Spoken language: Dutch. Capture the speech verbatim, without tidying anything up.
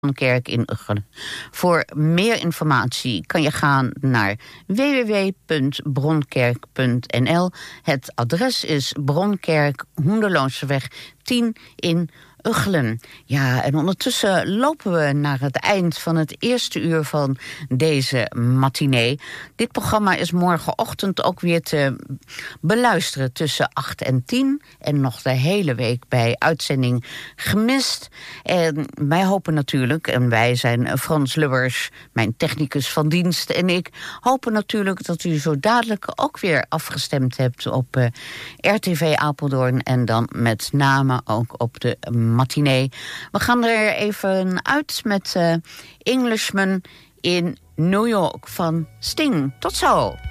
Kerk in Ugchelen. Voor meer informatie kan je gaan naar w w w punt bronkerk punt n l. Het adres is Bronkerk, Hoenderloonseweg tien in Ugchelen. Ja, en ondertussen lopen we naar het eind van het eerste uur van deze matinee. Dit programma is morgenochtend ook weer te beluisteren tussen acht en tien. En nog de hele week bij uitzending Gemist. En wij hopen natuurlijk, en wij zijn Frans Lubbers, mijn technicus van dienst, en ik hopen natuurlijk dat u zo dadelijk ook weer afgestemd hebt op uh, R T V Apeldoorn en dan met name ook op de matinee. We gaan er even uit met uh, Englishman in New York van Sting. Tot zo!